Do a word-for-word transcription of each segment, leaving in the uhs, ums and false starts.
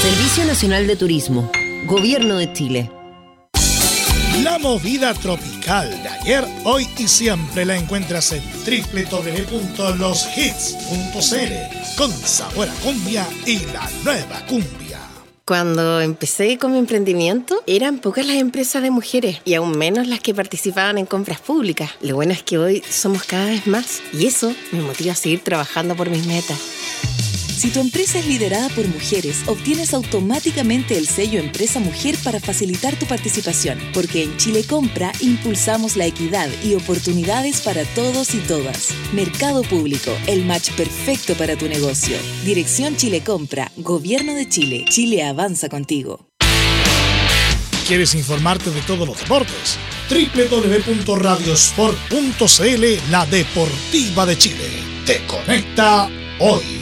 Servicio Nacional de Turismo, Gobierno de Chile. La movida tropical de ayer, hoy y siempre la encuentras en doble u doble u doble u punto los hits punto c l, con sabor a cumbia y la nueva cumbia. Cuando empecé con mi emprendimiento, eran pocas las empresas de mujeres y aún menos las que participaban en compras públicas. Lo bueno es que hoy somos cada vez más y eso me motiva a seguir trabajando por mis metas. Si tu empresa es liderada por mujeres, obtienes automáticamente el sello Empresa Mujer para facilitar tu participación, porque en Chile Compra impulsamos la equidad y oportunidades para todos y todas. Mercado Público, el match perfecto para tu negocio. Dirección Chile Compra, Gobierno de Chile. Chile avanza contigo. ¿Quieres informarte de todos los deportes? doble u doble u doble u punto radiosport punto c l, la deportiva de Chile. Te conecta hoy.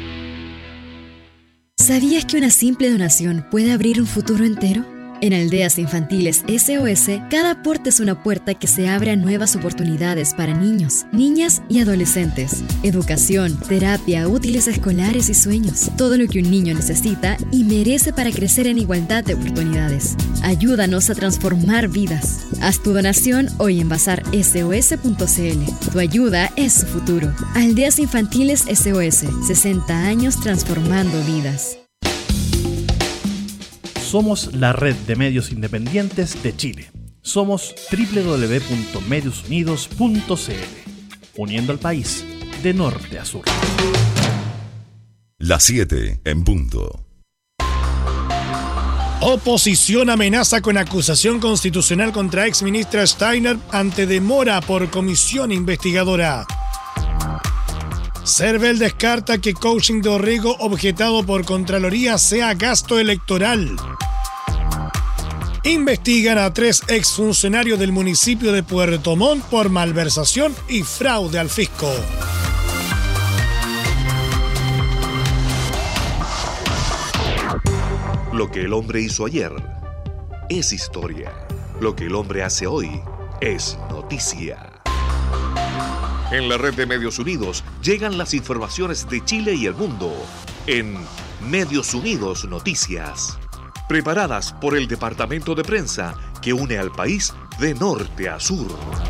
¿Sabías que una simple donación puede abrir un futuro entero? En Aldeas Infantiles S O S, cada aporte es una puerta que se abre a nuevas oportunidades para niños, niñas y adolescentes. Educación, terapia, útiles escolares y sueños. Todo lo que un niño necesita y merece para crecer en igualdad de oportunidades. Ayúdanos a transformar vidas. Haz tu donación hoy en bazar S O S punto c l. Tu ayuda es su futuro. Aldeas Infantiles S O S, sesenta años transformando vidas. Somos la red de medios independientes de Chile. Somos doble u doble u doble u punto medios unidos punto c l, uniendo al país de norte a sur. Las siete en punto. Oposición amenaza con acusación constitucional contra exministra Steiner ante demora por comisión investigadora. Cervel descarta que coaching de Orrego objetado por Contraloría sea gasto electoral. Investigan a tres exfuncionarios del municipio de Puerto Montt por malversación y fraude al fisco. Lo que el hombre hizo ayer es historia. Lo que el hombre hace hoy es noticia. En la red de Medios Unidos llegan las informaciones de Chile y el mundo en Medios Unidos Noticias, preparadas por el departamento de prensa que une al país de norte a sur.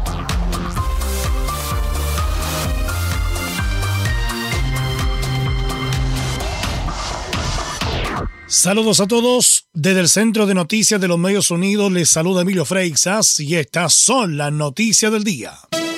Saludos a todos. Desde el Centro de Noticias de los Medios Unidos les saluda Emilio Freixas y estas son las noticias del día.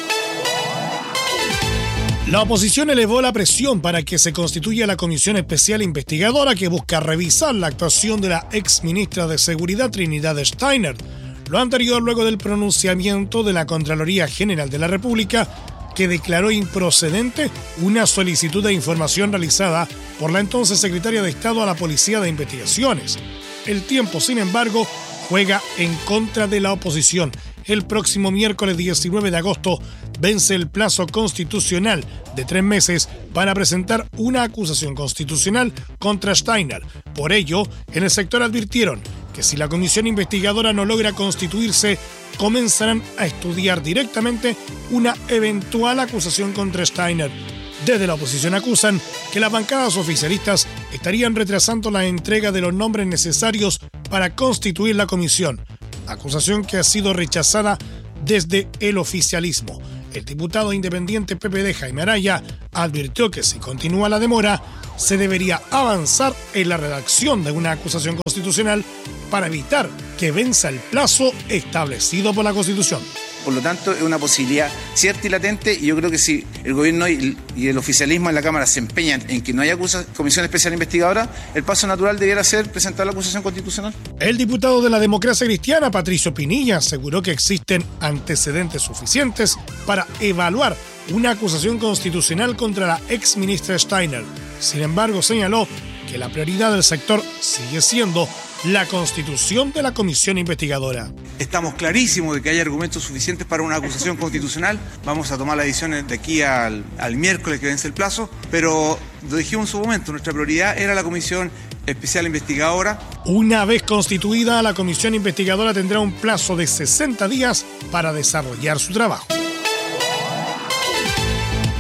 La oposición elevó la presión para que se constituya la Comisión Especial Investigadora que busca revisar la actuación de la ex ministra de Seguridad Trinidad Steiner. Lo anterior luego del pronunciamiento de la Contraloría General de la República que declaró improcedente una solicitud de información realizada por la entonces secretaria de Estado a la Policía de Investigaciones. El tiempo, sin embargo, juega en contra de la oposición. El próximo miércoles diecinueve de agosto vence el plazo constitucional de tres meses para presentar una acusación constitucional contra Steiner. Por ello, en el sector advirtieron que si la comisión investigadora no logra constituirse, comenzarán a estudiar directamente una eventual acusación contra Steiner. Desde la oposición acusan que las bancadas oficialistas estarían retrasando la entrega de los nombres necesarios para constituir la comisión, acusación que ha sido rechazada desde el oficialismo. El diputado independiente P P D Jaime Araya advirtió que si continúa la demora, se debería avanzar en la redacción de una acusación constitucional para evitar que venza el plazo establecido por la Constitución. Por lo tanto, es una posibilidad cierta y latente, y yo creo que si el gobierno y el oficialismo en la Cámara se empeñan en que no haya acusa, comisión especial investigadora, el paso natural debiera ser presentar la acusación constitucional. El diputado de la Democracia Cristiana, Patricio Pinilla, aseguró que existen antecedentes suficientes para evaluar una acusación constitucional contra la ex ministra Steiner. Sin embargo, señaló que la prioridad del sector sigue siendo la constitución de la comisión investigadora. Estamos clarísimos de que hay argumentos suficientes para una acusación constitucional. Vamos a tomar las decisiones de aquí al, al miércoles que vence el plazo, pero lo dijimos en su momento, nuestra prioridad era la comisión especial investigadora. Una vez constituida, la comisión investigadora tendrá un plazo de sesenta días para desarrollar su trabajo.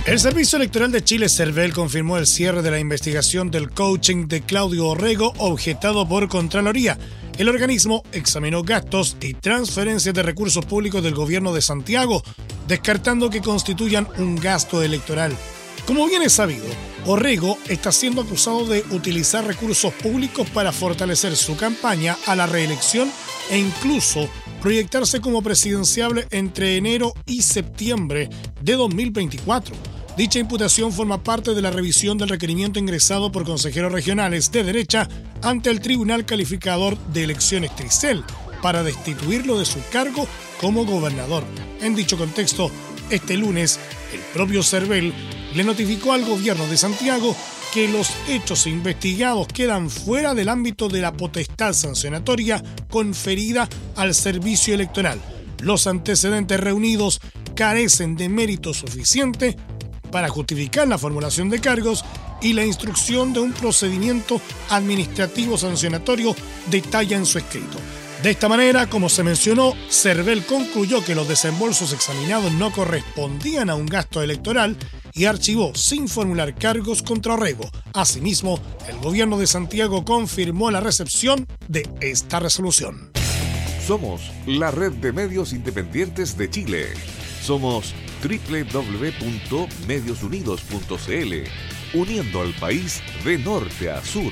El Servicio Electoral de Chile, Cervel, confirmó el cierre de la investigación del coaching de Claudio Orrego, objetado por Contraloría. El organismo examinó gastos y transferencias de recursos públicos del gobierno de Santiago, descartando que constituyan un gasto electoral. Como bien es sabido, Orrego está siendo acusado de utilizar recursos públicos para fortalecer su campaña a la reelección e incluso proyectarse como presidenciable entre enero y septiembre de dos mil veinticuatro. Dicha imputación forma parte de la revisión del requerimiento ingresado por consejeros regionales de derecha ante el Tribunal Calificador de Elecciones Tricel para destituirlo de su cargo como gobernador. En dicho contexto, este lunes, el propio Cervel le notificó al gobierno de Santiago que los hechos investigados quedan fuera del ámbito de la potestad sancionatoria conferida al servicio electoral. Los antecedentes reunidos carecen de mérito suficiente para justificar la formulación de cargos y la instrucción de un procedimiento administrativo sancionatorio detalla en su escrito. De esta manera, como se mencionó, Cervel concluyó que los desembolsos examinados no correspondían a un gasto electoral y archivó sin formular cargos contra Orrego. Asimismo, el gobierno de Santiago confirmó la recepción de esta resolución. Somos la red de medios independientes de Chile. Somos doble u doble u doble u punto medios unidos punto c l, uniendo al país de norte a sur.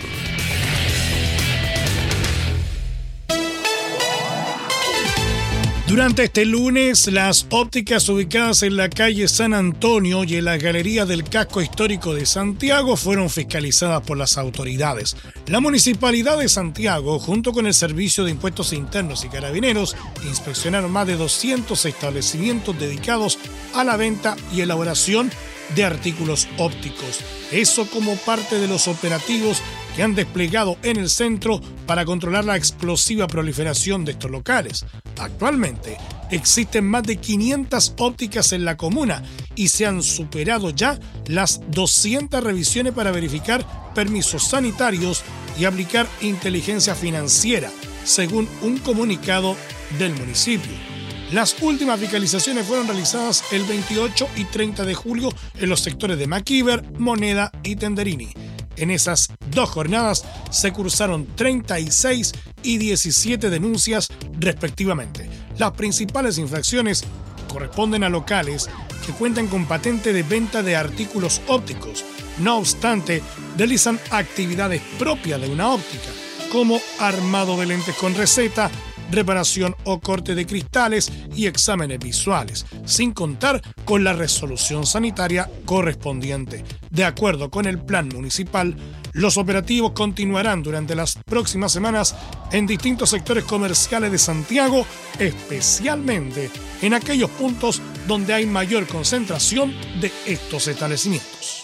Durante este lunes, las ópticas ubicadas en la calle San Antonio y en la galería del casco histórico de Santiago fueron fiscalizadas por las autoridades. La Municipalidad de Santiago, junto con el Servicio de Impuestos Internos y Carabineros, inspeccionaron más de doscientos establecimientos dedicados a la venta y elaboración de artículos ópticos. Eso como parte de los operativos que han desplegado en el centro para controlar la explosiva proliferación de estos locales. Actualmente existen más de quinientas ópticas en la comuna y se han superado ya las doscientas revisiones para verificar permisos sanitarios y aplicar inteligencia financiera, según un comunicado del municipio. Las últimas fiscalizaciones fueron realizadas el veintiocho y treinta de julio en los sectores de Maquíver, Moneda y Tenderini. En esas dos jornadas se cursaron treinta y seis y diecisiete denuncias respectivamente. Las principales infracciones corresponden a locales que cuentan con patente de venta de artículos ópticos. No obstante, realizan actividades propias de una óptica, como armado de lentes con receta, reparación o corte de cristales y exámenes visuales, sin contar con la resolución sanitaria correspondiente. De acuerdo con el plan municipal, los operativos continuarán durante las próximas semanas en distintos sectores comerciales de Santiago, especialmente en aquellos puntos donde hay mayor concentración de estos establecimientos.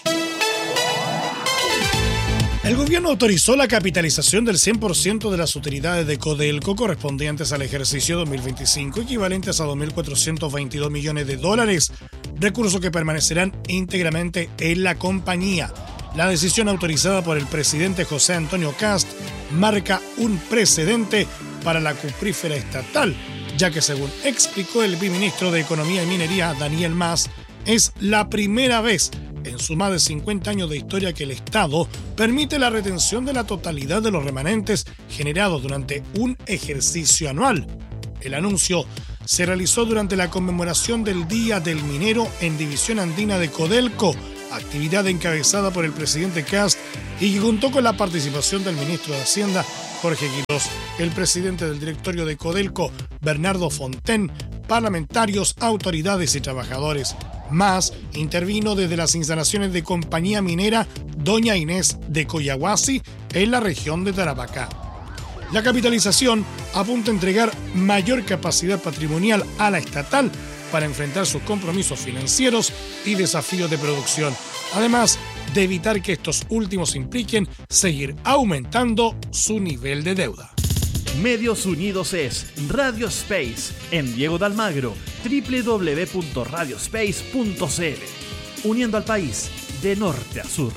El gobierno autorizó la capitalización del cien por ciento de las utilidades de Codelco correspondientes al ejercicio dos mil veinticinco, equivalentes a dos mil cuatrocientos veintidós millones de dólares, recursos que permanecerán íntegramente en la compañía. La decisión autorizada por el presidente José Antonio Kast marca un precedente para la cuprífera estatal, ya que según explicó el viceministro de Economía y Minería, Daniel Mas, es la primera vez en su más de cincuenta años de historia que el Estado permite la retención de la totalidad de los remanentes generados durante un ejercicio anual. El anuncio se realizó durante la conmemoración del Día del Minero en División Andina de Codelco, actividad encabezada por el presidente Kast y que contó con la participación del ministro de Hacienda, Jorge Quirós, el presidente del directorio de Codelco, Bernardo Fonten, parlamentarios, autoridades y trabajadores. Más intervino desde las instalaciones de Compañía Minera Doña Inés de Coyahuasi en la región de Tarapacá. La capitalización apunta a entregar mayor capacidad patrimonial a la estatal para enfrentar sus compromisos financieros y desafíos de producción, además de evitar que estos últimos impliquen seguir aumentando su nivel de deuda. Medios Unidos es Radio Space en Diego de Almagro, doble u doble u doble u punto radio space punto c l, uniendo al país de norte a sur.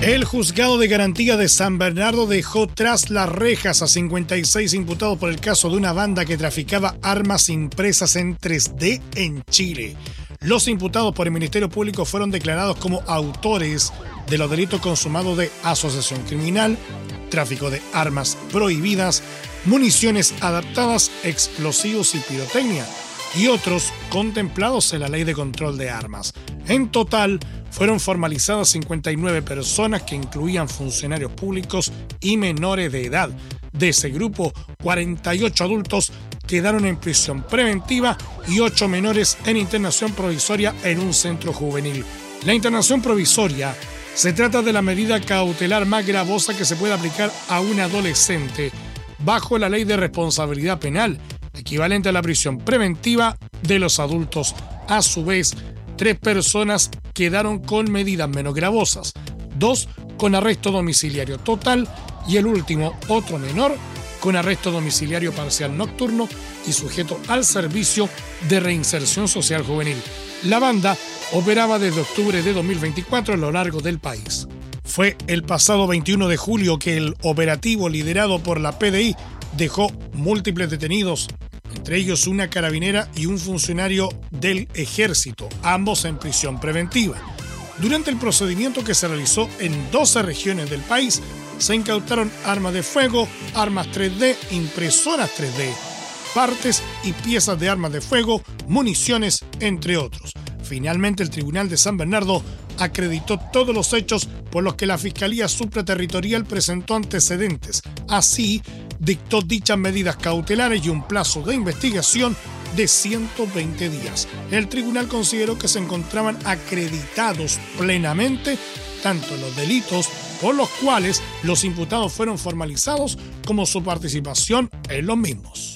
El juzgado de garantía de San Bernardo dejó tras las rejas a cincuenta y seis imputados por el caso de una banda que traficaba armas impresas en tres D en Chile. Los imputados por el Ministerio Público fueron declarados como autores de los delitos consumados de asociación criminal, tráfico de armas prohibidas, municiones adaptadas, explosivos y pirotecnia, y otros contemplados en la Ley de Control de Armas. En total, fueron formalizadas cincuenta y nueve personas que incluían funcionarios públicos y menores de edad. De ese grupo, cuarenta y ocho adultos quedaron en prisión preventiva y ocho menores en internación provisoria en un centro juvenil. La internación provisoria se trata de la medida cautelar más gravosa que se puede aplicar a un adolescente bajo la Ley de Responsabilidad Penal, equivalente a la prisión preventiva de los adultos. A su vez, tres personas quedaron con medidas menos gravosas, dos con arresto domiciliario total y el último, otro menor, con arresto domiciliario parcial nocturno y sujeto al servicio de reinserción social juvenil. La banda operaba desde octubre de dos mil veinticuatro a lo largo del país. Fue el pasado veintiuno de julio que el operativo liderado por la P D I dejó múltiples detenidos, entre ellos una carabinera y un funcionario del Ejército, ambos en prisión preventiva. Durante el procedimiento que se realizó en doce regiones del país, se incautaron armas de fuego, armas tres D, impresoras tres D, partes y piezas de armas de fuego, municiones, entre otros. Finalmente, el Tribunal de San Bernardo acreditó todos los hechos por los que la Fiscalía Supraterritorial presentó antecedentes. Así, dictó dichas medidas cautelares y un plazo de investigación de ciento veinte días. El tribunal consideró que se encontraban acreditados plenamente tanto los delitos por los cuales los imputados fueron formalizados como su participación en los mismos.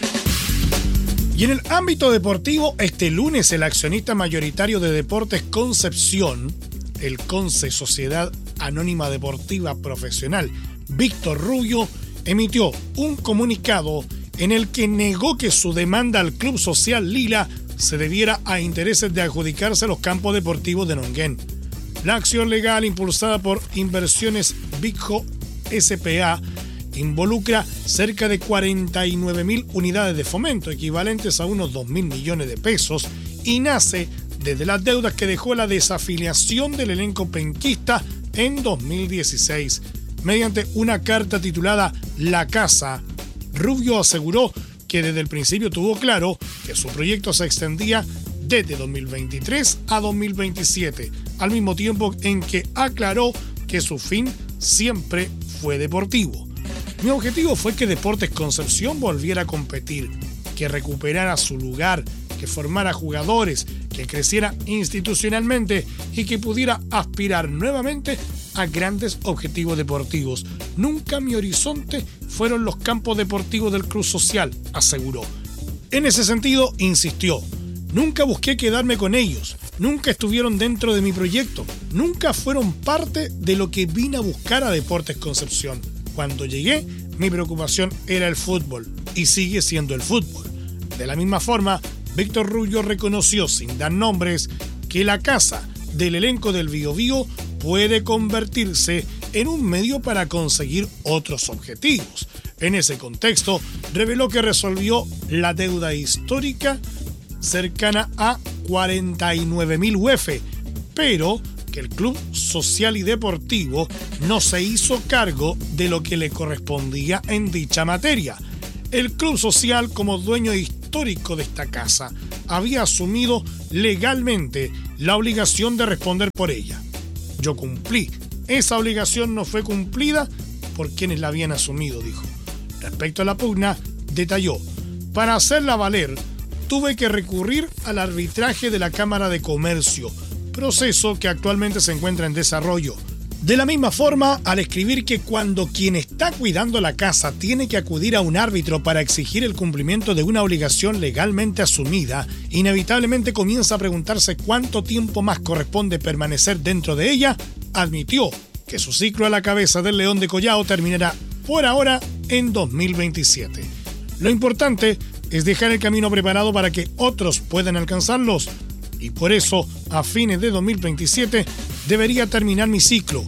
Y en el ámbito deportivo, este lunes el accionista mayoritario de Deportes Concepción, el Conce Sociedad Anónima Deportiva Profesional, Víctor Rubio, emitió un comunicado en el que negó que su demanda al Club Social Lila se debiera a intereses de adjudicarse los campos deportivos de Nonguén. La acción legal impulsada por Inversiones Vigjo S P A involucra cerca de cuarenta y nueve mil unidades de fomento, equivalentes a unos dos mil millones de pesos, y nace desde las deudas que dejó la desafiliación del elenco penquista en dos mil dieciséis. Mediante una carta titulada La Casa, Rubio aseguró que desde el principio tuvo claro que su proyecto se extendía desde dos mil veintitrés a dos mil veintisiete, al mismo tiempo en que aclaró que su fin siempre fue deportivo. Mi objetivo fue que Deportes Concepción volviera a competir, que recuperara su lugar, que formara jugadores, que creciera institucionalmente y que pudiera aspirar nuevamente a grandes objetivos deportivos. Nunca mi horizonte fueron los campos deportivos del Club Social, aseguró. En ese sentido, insistió, nunca busqué quedarme con ellos, nunca estuvieron dentro de mi proyecto, nunca fueron parte de lo que vine a buscar a Deportes Concepción. Cuando llegué, mi preocupación era el fútbol y sigue siendo el fútbol. De la misma forma, Víctor Rubio reconoció, sin dar nombres, que la casa del elenco del Biobío puede convertirse en un medio para conseguir otros objetivos. En ese contexto, reveló que resolvió la deuda histórica cercana a cuarenta y nueve mil U F, pero que el Club Social y Deportivo no se hizo cargo de lo que le correspondía en dicha materia. El Club Social, como dueño histórico de esta casa, había asumido legalmente la obligación de responder por ella. Yo cumplí. Esa obligación no fue cumplida por quienes la habían asumido, dijo. Respecto a la pugna, detalló, para hacerla valer, tuve que recurrir al arbitraje de la Cámara de Comercio, proceso que actualmente se encuentra en desarrollo. De la misma forma, al escribir que cuando quien está cuidando la casa tiene que acudir a un árbitro para exigir el cumplimiento de una obligación legalmente asumida, inevitablemente comienza a preguntarse cuánto tiempo más corresponde permanecer dentro de ella, admitió que su ciclo a la cabeza del León de Collao terminará por ahora en dos mil veintisiete. Lo importante es dejar el camino preparado para que otros puedan alcanzarlos. Y por eso, a fines de dos mil veintisiete, debería terminar mi ciclo.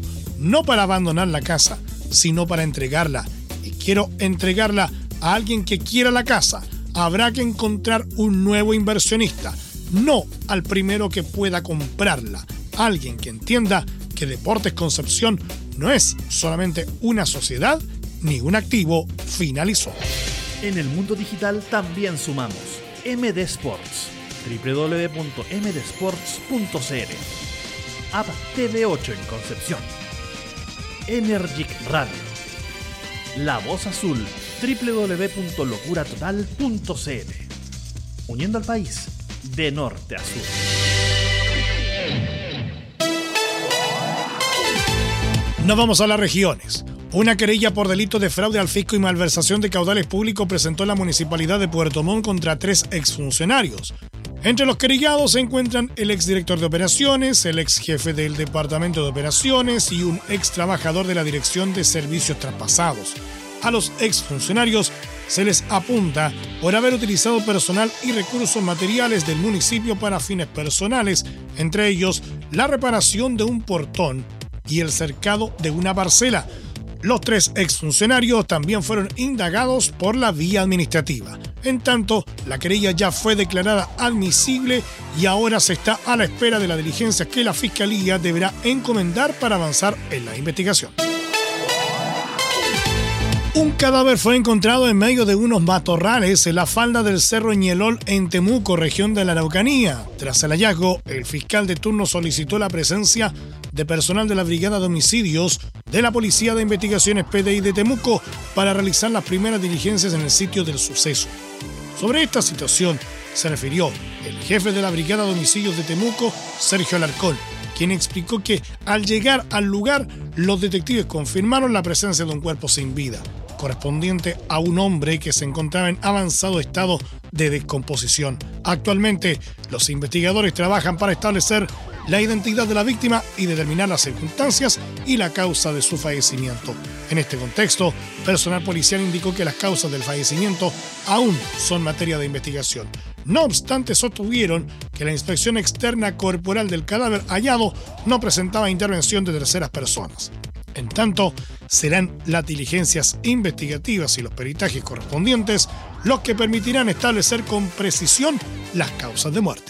no para abandonar la casa, sino para entregarla. Y quiero entregarla a alguien que quiera la casa. Habrá que encontrar un nuevo inversionista, no al primero que pueda comprarla. Alguien que entienda que Deportes Concepción no es solamente una sociedad ni un activo, finalizó. En el mundo digital también sumamos M D Sports, doble u doble u doble u punto m d sports punto c l, App T V ocho en Concepción, Energic Radio, La Voz Azul, doble u doble u doble u punto locura total punto c l, uniendo al país de norte a sur. Nos vamos a las regiones. Una querella por delito de fraude al fisco y malversación de caudales públicos presentó la Municipalidad de Puerto Montt contra tres exfuncionarios. Entre los querellados se encuentran el exdirector de operaciones, el ex jefe del departamento de operaciones y un ex trabajador de la Dirección de Servicios Traspasados. A los exfuncionarios se les apunta por haber utilizado personal y recursos materiales del municipio para fines personales, entre ellos la reparación de un portón y el cercado de una parcela. Los tres exfuncionarios también fueron indagados por la vía administrativa. En tanto, la querella ya fue declarada admisible y ahora se está a la espera de la diligencia que la Fiscalía deberá encomendar para avanzar en la investigación. Un cadáver fue encontrado en medio de unos matorrales en la falda del Cerro Ñelol en Temuco, región de la Araucanía. Tras el hallazgo, el fiscal de turno solicitó la presencia de personal de la Brigada de Homicidios de la Policía de Investigaciones P D I de Temuco para realizar las primeras diligencias en el sitio del suceso. Sobre esta situación se refirió el jefe de la Brigada de Homicidios de Temuco, Sergio Alarcón, quien explicó que al llegar al lugar, los detectives confirmaron la presencia de un cuerpo sin vida, correspondiente a un hombre que se encontraba en avanzado estado de descomposición. Actualmente, los investigadores trabajan para establecer la identidad de la víctima y determinar las circunstancias y la causa de su fallecimiento. En este contexto, personal policial indicó que las causas del fallecimiento aún son materia de investigación. No obstante, sostuvieron que la inspección externa corporal del cadáver hallado no presentaba intervención de terceras personas. En tanto, serán las diligencias investigativas y los peritajes correspondientes los que permitirán establecer con precisión las causas de muerte.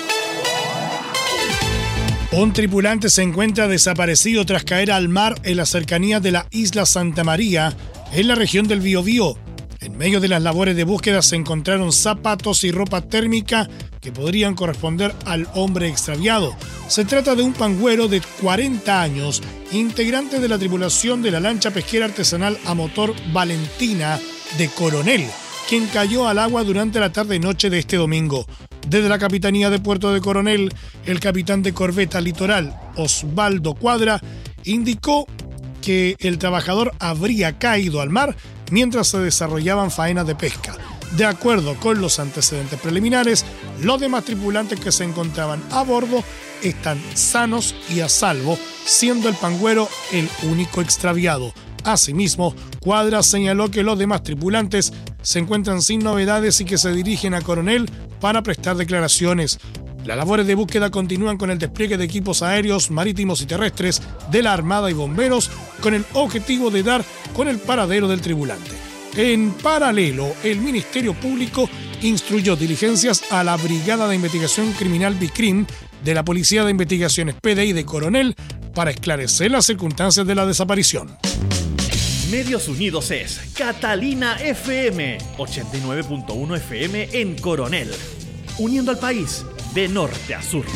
Un tripulante se encuentra desaparecido tras caer al mar en las cercanías de la isla Santa María, en la región del Biobío. En medio de las labores de búsqueda se encontraron zapatos y ropa térmica que podrían corresponder al hombre extraviado. Se trata de un pangüero de cuarenta años, integrante de la tripulación de la lancha pesquera artesanal a motor Valentina de Coronel, quien cayó al agua durante la tarde-noche de este domingo. Desde la Capitanía de Puerto de Coronel, el capitán de corbeta Litoral, Osvaldo Cuadra, indicó que el trabajador habría caído al mar mientras se desarrollaban faenas de pesca. De acuerdo con los antecedentes preliminares, los demás tripulantes que se encontraban a bordo están sanos y a salvo, siendo el pangüero el único extraviado. Asimismo, Cuadra señaló que los demás tripulantes se encuentran sin novedades y que se dirigen a Coronel para prestar declaraciones. Las labores de búsqueda continúan con el despliegue de equipos aéreos, marítimos y terrestres de la Armada y bomberos con el objetivo de dar con el paradero del tripulante. En paralelo, el Ministerio Público instruyó diligencias a la Brigada de Investigación Criminal BICRIM de la Policía de Investigaciones P D I de Coronel para esclarecer las circunstancias de la desaparición. Medios Unidos es Catalina F M, ochenta y nueve punto uno F M en Coronel, uniendo al país de norte a sur.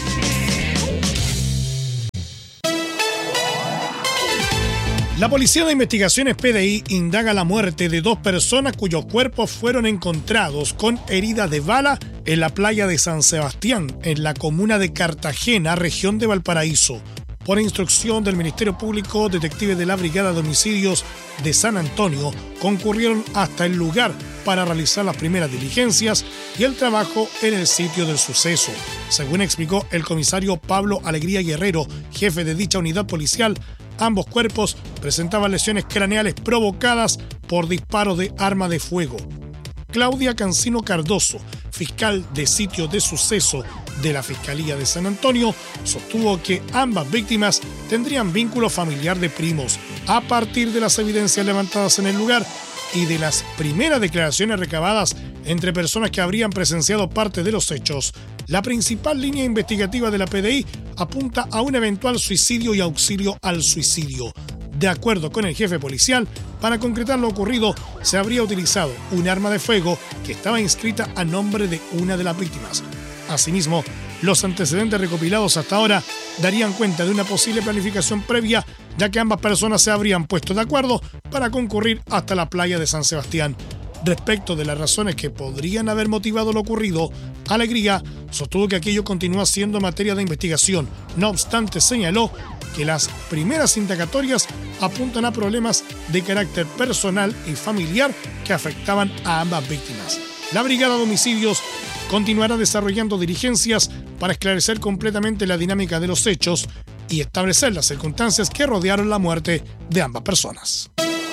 La Policía de Investigaciones P D I indaga la muerte de dos personas cuyos cuerpos fueron encontrados con heridas de bala en la playa de San Sebastián, en la comuna de Cartagena, región de Valparaíso. Por instrucción del Ministerio Público, detectives de la Brigada de Homicidios de San Antonio concurrieron hasta el lugar para realizar las primeras diligencias y el trabajo en el sitio del suceso. Según explicó el comisario Pablo Alegría Guerrero, jefe de dicha unidad policial, ambos cuerpos presentaban lesiones craneales provocadas por disparos de arma de fuego. Claudia Cancino Cardoso, fiscal de sitio de suceso de la Fiscalía de San Antonio sostuvo que ambas víctimas tendrían vínculo familiar de primos. A partir de las evidencias levantadas en el lugar y de las primeras declaraciones recabadas entre personas que habrían presenciado parte de los hechos, la principal línea investigativa de la P D I apunta a un eventual suicidio y auxilio al suicidio. De acuerdo con el jefe policial, para concretar lo ocurrido, se habría utilizado un arma de fuego que estaba inscrita a nombre de una de las víctimas. Asimismo, los antecedentes recopilados hasta ahora darían cuenta de una posible planificación previa, ya que ambas personas se habrían puesto de acuerdo para concurrir hasta la playa de San Sebastián. Respecto de las razones que podrían haber motivado lo ocurrido, Alegría sostuvo que aquello continúa siendo materia de investigación. No obstante, señaló que las primeras indagatorias apuntan a problemas de carácter personal y familiar que afectaban a ambas víctimas. La Brigada de Homicidios continuará desarrollando diligencias para esclarecer completamente la dinámica de los hechos y establecer las circunstancias que rodearon la muerte de ambas personas.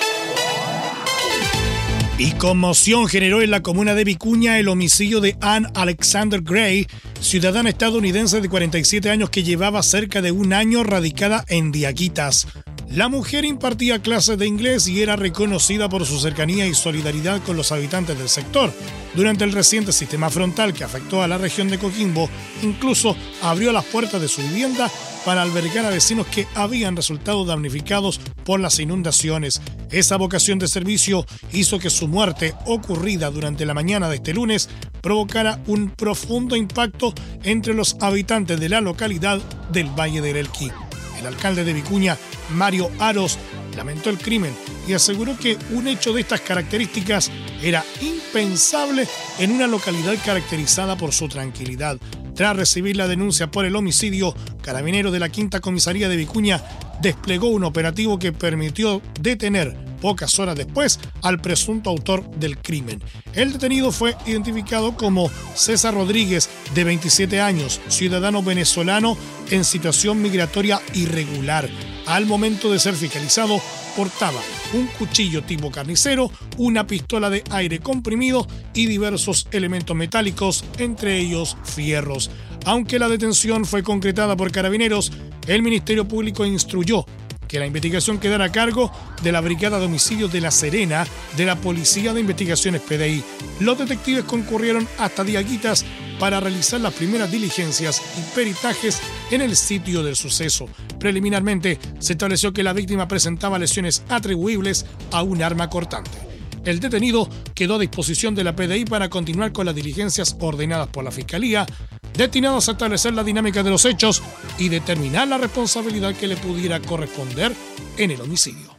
Y conmoción generó en la comuna de Vicuña el homicidio de Ann Alexander Gray, ciudadana estadounidense de cuarenta y siete años que llevaba cerca de un año radicada en Diaguitas. La mujer impartía clases de inglés y era reconocida por su cercanía y solidaridad con los habitantes del sector. Durante el reciente sistema frontal que afectó a la región de Coquimbo, incluso abrió las puertas de su vivienda para albergar a vecinos que habían resultado damnificados por las inundaciones. Esa vocación de servicio hizo que su muerte, ocurrida durante la mañana de este lunes, provocara un profundo impacto entre los habitantes de la localidad del Valle del Elqui. El alcalde de Vicuña, Mario Aros, lamentó el crimen y aseguró que un hecho de estas características era impensable en una localidad caracterizada por su tranquilidad. Tras recibir la denuncia por el homicidio, Carabineros de la Quinta Comisaría de Vicuña desplegó un operativo que permitió detener pocas horas después al presunto autor del crimen. El detenido fue identificado como César Rodríguez, de veintisiete años, ciudadano venezolano en situación migratoria irregular. Al momento de ser fiscalizado, portaba un cuchillo tipo carnicero, una pistola de aire comprimido y diversos elementos metálicos, entre ellos fierros. Aunque la detención fue concretada por Carabineros, el Ministerio Público instruyó que la investigación quedara a cargo de la Brigada de Homicidios de La Serena de la Policía de Investigaciones P D I. Los detectives concurrieron hasta Diaguitas para realizar las primeras diligencias y peritajes en el sitio del suceso. Preliminarmente, se estableció que la víctima presentaba lesiones atribuibles a un arma cortante. El detenido quedó a disposición de la P D I para continuar con las diligencias ordenadas por la Fiscalía, destinados a establecer la dinámica de los hechos y determinar la responsabilidad que le pudiera corresponder en el homicidio.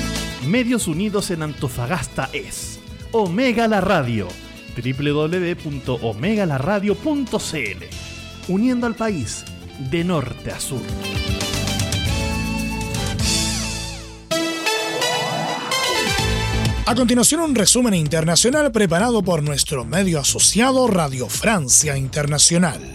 Medios Unidos en Antofagasta es Omega La Radio, doble u doble u doble u punto omega la radio punto c l, uniendo al país de norte a sur. A continuación, un resumen internacional preparado por nuestro medio asociado Radio Francia Internacional.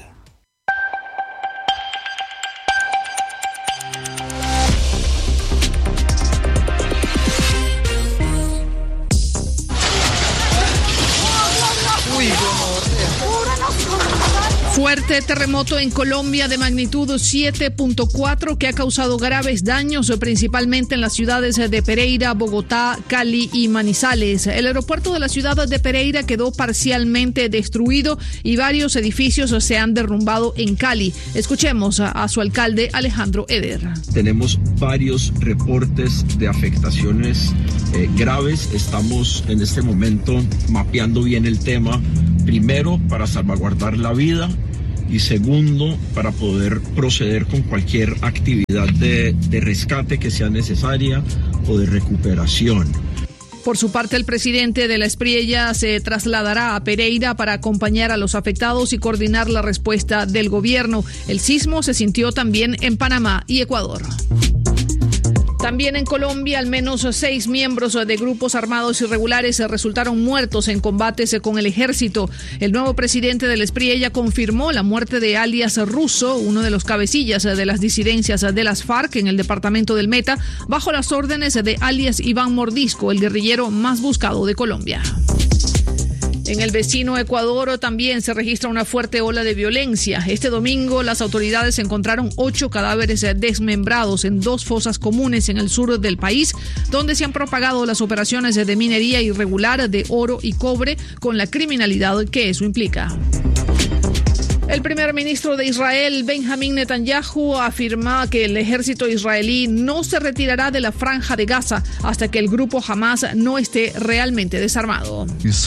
Fuerte terremoto en Colombia de magnitud siete punto cuatro que ha causado graves daños principalmente en las ciudades de Pereira, Bogotá, Cali y Manizales. El aeropuerto de la ciudad de Pereira quedó parcialmente destruido y varios edificios se han derrumbado en Cali. Escuchemos a, a su alcalde Alejandro Eder. Tenemos varios reportes de afectaciones eh, graves. Estamos en este momento mapeando bien el tema. Primero, para salvaguardar la vida. Y segundo, para poder proceder con cualquier actividad de, de rescate que sea necesaria o de recuperación. Por su parte, el presidente de la Espriella se trasladará a Pereira para acompañar a los afectados y coordinar la respuesta del gobierno. El sismo se sintió también en Panamá y Ecuador. También en Colombia, al menos seis miembros de grupos armados irregulares resultaron muertos en combates con el ejército. El nuevo presidente de la Espriella confirmó la muerte de alias Russo, uno de los cabecillas de las disidencias de las FARC en el departamento del Meta, bajo las órdenes de alias Iván Mordisco, el guerrillero más buscado de Colombia. En el vecino Ecuador también se registra una fuerte ola de violencia. Este domingo las autoridades encontraron ocho cadáveres desmembrados en dos fosas comunes en el sur del país, donde se han propagado las operaciones de minería irregular de oro y cobre con la criminalidad que eso implica. El primer ministro de Israel, Benjamin Netanyahu, afirma que el ejército israelí no se retirará de la franja de Gaza hasta que el grupo Hamas no esté realmente desarmado.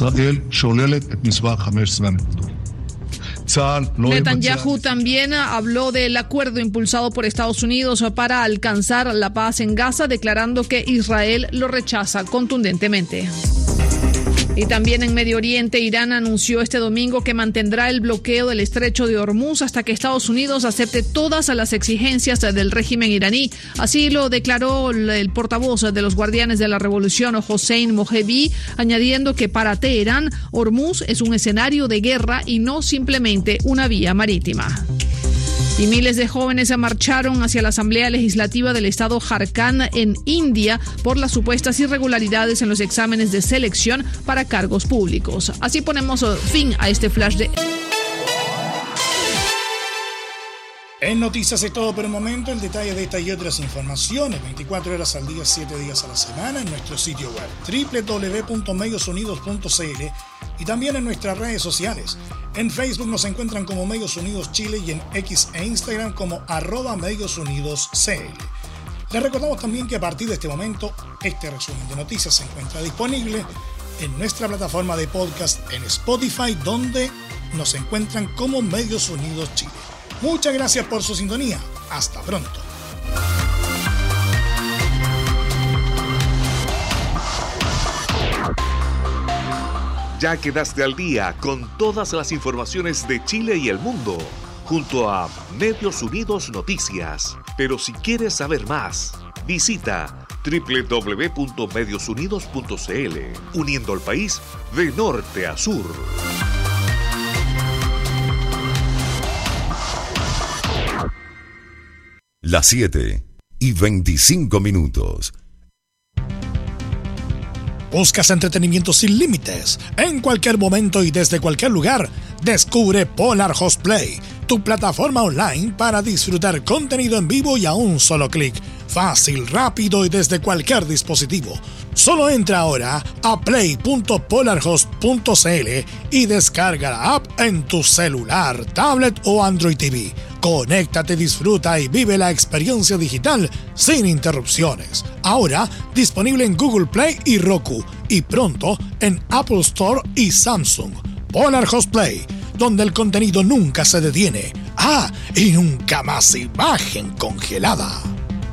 Netanyahu también habló del acuerdo impulsado por Estados Unidos para alcanzar la paz en Gaza, declarando que Israel lo rechaza contundentemente. Y también en Medio Oriente, Irán anunció este domingo que mantendrá el bloqueo del estrecho de Hormuz hasta que Estados Unidos acepte todas las exigencias del régimen iraní. Así lo declaró el portavoz de los Guardianes de la Revolución, Hossein Mojebi, añadiendo que para Teherán, Hormuz es un escenario de guerra y no simplemente una vía marítima. Y miles de jóvenes marcharon hacia la Asamblea Legislativa del estado Jharkhand en India por las supuestas irregularidades en los exámenes de selección para cargos públicos. Así ponemos fin a este flash de... En Noticias es todo por el momento. El detalle de esta y otras informaciones veinticuatro horas al día, siete días a la semana en nuestro sitio web doble u doble u doble u punto medios unidos punto c l y también en nuestras redes sociales. En Facebook nos encuentran como Medios Unidos Chile y en X e Instagram como arroba Medios Unidos C L. Les recordamos también que a partir de este momento este resumen de noticias se encuentra disponible en nuestra plataforma de podcast en Spotify, donde nos encuentran como Medios Unidos Chile. Muchas gracias por su sintonía. Hasta pronto. Ya quedaste al día con todas las informaciones de Chile y el mundo, junto a Medios Unidos Noticias. Pero si quieres saber más, visita doble u doble u doble u punto medios unidos punto c l, uniendo al país de norte a sur. Las siete y veinticinco minutos. ¿Buscas entretenimiento sin límites? En cualquier momento y desde cualquier lugar, descubre Polar Host Play, tu plataforma online para disfrutar contenido en vivo y a un solo clic. Fácil, rápido y desde cualquier dispositivo. Solo entra ahora a play punto polarhost punto c l y descarga la app en tu celular, tablet o Android T V. Conéctate, disfruta y vive la experiencia digital sin interrupciones. Ahora disponible en Google Play y Roku y pronto en Apple Store y Samsung. Polar Host Play, donde el contenido nunca se detiene. Ah, y nunca más imagen congelada.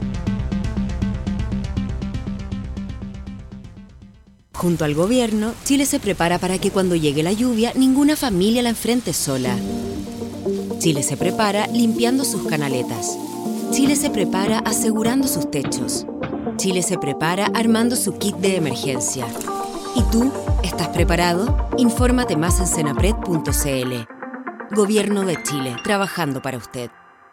Junto al gobierno, Chile se prepara para que cuando llegue la lluvia, ninguna familia la enfrente sola. Chile se prepara limpiando sus canaletas. Chile se prepara asegurando sus techos. Chile se prepara armando su kit de emergencia. ¿Y tú? ¿Estás preparado? Infórmate más en senapred punto c l. Gobierno de Chile, trabajando para usted.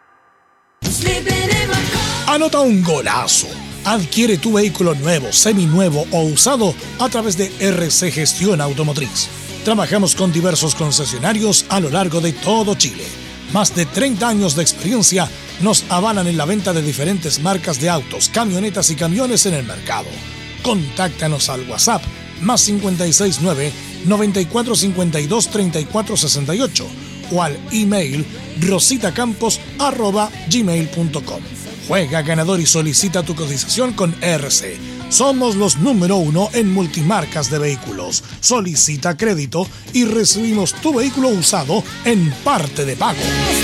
Anota un golazo. Adquiere tu vehículo nuevo, seminuevo o usado a través de R C Gestión Automotriz. Trabajamos con diversos concesionarios a lo largo de todo Chile. Más de treinta años de experiencia nos avalan en la venta de diferentes marcas de autos, camionetas y camiones en el mercado. Contáctanos al WhatsApp más cinco seis nueve, nueve cuatro cinco dos, tres cuatro seis ocho o al email rositacampos arroba gmail punto com. Juega ganador y solicita tu cotización con R C. Somos los número uno en multimarcas de vehículos. Solicita crédito y recibimos tu vehículo usado en parte de pago.